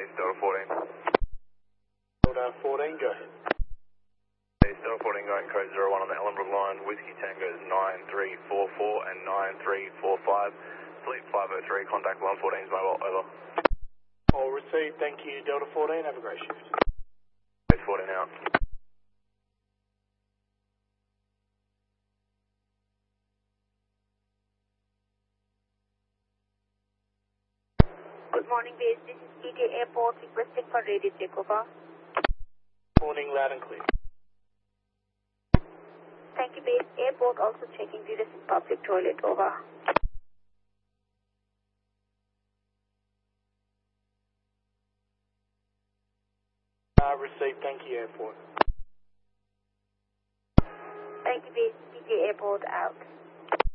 Base Delta 14. Delta 14, go ahead. Base Delta 14 going code 01 on the Ellenbrook line. Whiskey Tango's 9344 and 9345. Fleet 503, contact 114's mobile, over. All received, thank you. Delta 14, have a great shift. Base 14 out. Good morning, base. This is PJ Airport requesting for radio takeover. Morning, loud and clear. Thank you, base. Airport also checking the public toilet, over. Received, thank you, Airport. Thank you, base. PJ Airport out.